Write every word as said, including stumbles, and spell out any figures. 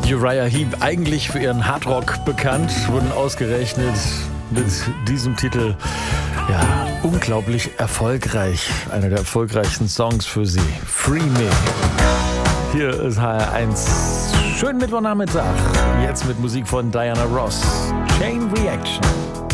Uriah Heep, eigentlich für ihren Hardrock bekannt, wurden ausgerechnet mit diesem Titel ja unglaublich erfolgreich. Einer der erfolgreichsten Songs für sie. Free Me. Hier ist H R eins. Schönen Mittwochnachmittag. Jetzt mit Musik von Diana Ross. Chain Reaction.